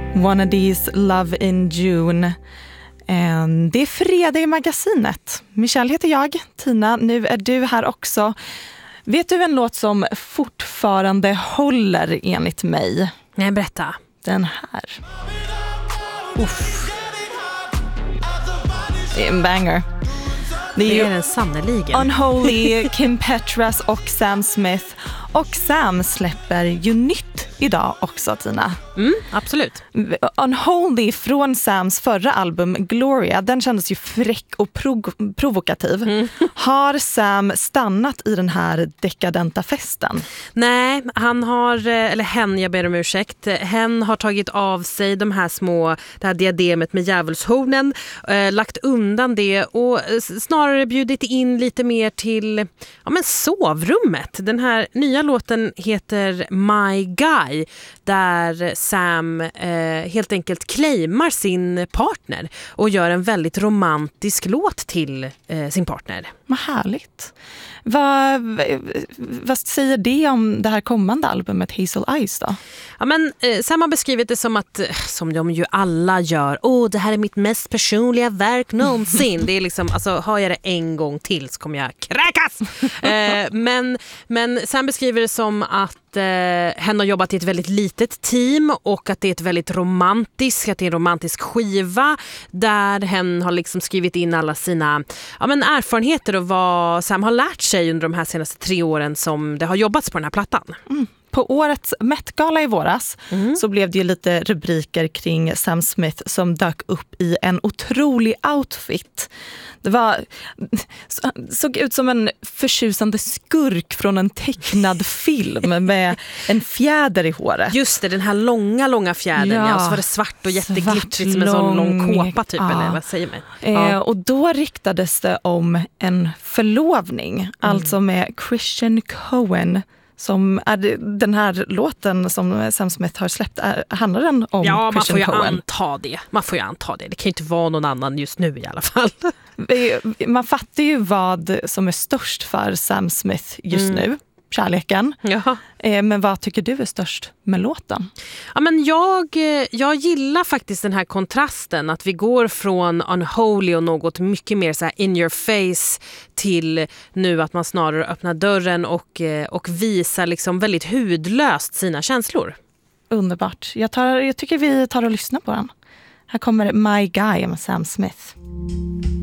One of these love in June. Det är fredag i magasinet. Michelle heter jag. Tina, nu är du här också. Vet du en låt som fortfarande håller enligt mig? Nej, berätta. Den här. Uff. Det är en banger. Det är den sannoliken. Unholy, Kim Petras och Sam Smith. Och Sam släpper ju nytt idag också, Tina. Absolut. Unholy från Sams förra album Gloria, den kändes ju fräck och provokativ. Har Sam stannat i den här dekadenta festen? Nej, hen, jag ber om ursäkt, hen har tagit av sig det här diademet med djävulshornen, lagt undan det och snarare bjudit in lite mer till sovrummet. Den här nya låten heter My Guy, där Sam helt enkelt claimar sin partner och gör en väldigt romantisk låt till sin partner. Vad härligt. Vad säger det om det här kommande albumet Hazel Eyes då? Ja, men Sam har beskrivit det som att, som de ju alla gör, det här är mitt mest personliga verk någonsin. Det är liksom, hör jag det en gång till så kommer jag kräkas. Men Sam beskriver det som att hen har jobbat i ett väldigt litet team och att det är ett väldigt romantiskt, att det är en romantisk skiva där hen har liksom skrivit in alla sina erfarenheter och vad Sam har lärt sig under de här senaste 3 åren som det har jobbats på den här plattan. På årets Met-gala i våras så blev det ju lite rubriker kring Sam Smith som dök upp i en otrolig outfit. Det såg ut som en förtjusande skurk från en tecknad film med en fjäder i håret. Just det, den här långa fjädern. Och så var det svart och jätteglittrigt som en sån lång kåpa typ, eller vad säger man? Och då riktades det om en förlovning, alltså med Christian Cohen. Som är den här låten som Sam Smith har släppt, handlar den om Christian Cohen? Man får ju anta det. Det kan ju inte vara någon annan just nu i alla fall. Man fattar ju vad som är störst för Sam Smith just nu. Kärleken. Jaha. Men vad tycker du är störst med låten? Ja, men jag gillar faktiskt den här kontrasten, att vi går från Unholy och något mycket mer så här in your face till nu att man snarare öppnar dörren och visar liksom väldigt hudlöst sina känslor. Underbart. Jag tycker vi tar och lyssnar på den. Här kommer My Guy med Sam Smith.